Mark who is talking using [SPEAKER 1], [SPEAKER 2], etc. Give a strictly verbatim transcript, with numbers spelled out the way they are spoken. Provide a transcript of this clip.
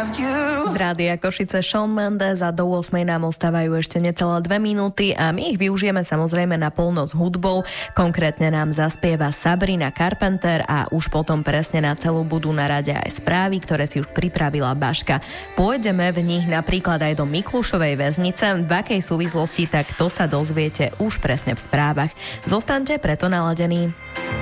[SPEAKER 1] Z Rádia Košice Shawn Mendes a do ôsmej nám ostávajú ešte necelé dve minúty a my ich využijeme samozrejme na polnoc hudbou. Konkrétne nám zaspieva Sabrina Carpenter a už potom presne na celú budú na rade aj správy, ktoré si už pripravila Baška. Pôjdeme v nich napríklad aj do Miklušovej väznice. V akej súvislosti, tak to sa dozviete už presne v správach. Zostaňte preto naladení.